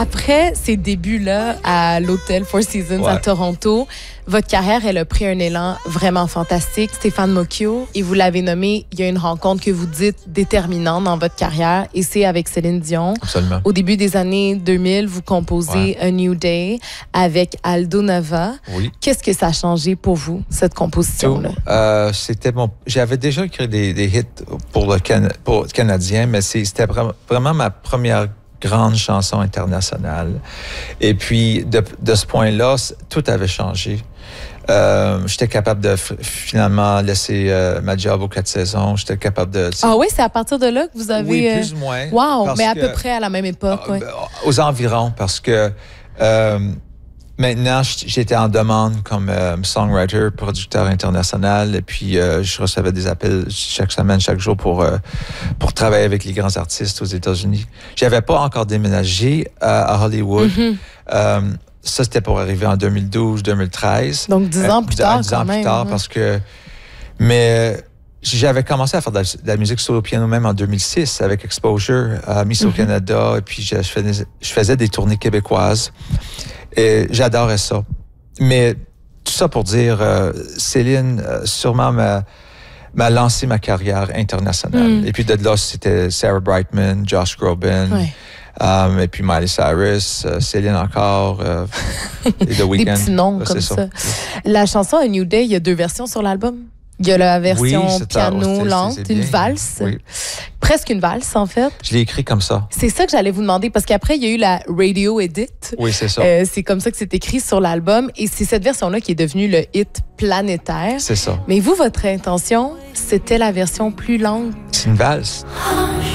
Après ces débuts-là à l'hôtel Four Seasons à Toronto, votre carrière, elle a pris un élan vraiment fantastique. Stéphane Mocchio, et vous l'avez nommé, il y a une rencontre que vous dites déterminante dans votre carrière, et c'est avec Céline Dion. Absolument. Au début des années 2000, vous composez A New Day avec Aldo Nova. Oui. Qu'est-ce que ça a changé pour vous, cette composition-là? C'était J'avais déjà écrit des hits pour le Canadien, mais c'était vraiment ma première grande chanson internationale. Et puis, de ce point-là, tout avait changé. J'étais capable de finalement laisser ma job aux 4 saisons. J'étais capable de... Ah oui, c'est à partir de là que vous avez... Oui, plus ou moins. Wow, mais à peu près à la même époque. Aux environs, parce que maintenant, j'étais en demande comme songwriter, producteur international, et puis je recevais des appels chaque semaine, chaque jour pour travailler avec les grands artistes aux États-Unis. J'avais pas encore déménagé à Hollywood. Ça, c'était pour arriver en 2012-2013. Donc, 10 ans plus tard, 10 ans plus tard, parce que... Mais j'avais commencé à faire de la musique sur le piano même en 2006 avec Exposure à Miss au Canada. Et puis, je faisais des tournées québécoises. Et j'adorais ça. Mais tout ça pour dire, Céline, sûrement m'a lancé ma carrière internationale. Et puis de là, c'était Sarah Brightman, Josh Groban... et puis Miley Cyrus, Céline encore, et The Weeknd. Des petits noms comme ça. La chanson A New Day, il y a 2 versions sur l'album. Il y a la version piano lente, une valse. Oui. Presque une valse, en fait. Je l'ai écrit comme ça. C'est ça que j'allais vous demander, parce qu'après, il y a eu la Radio Edit. Oui, c'est ça. C'est comme ça que c'est écrit sur l'album. Et c'est cette version-là qui est devenue le hit planétaire. C'est ça. Mais vous, votre intention, c'était la version plus longue. C'est une valse.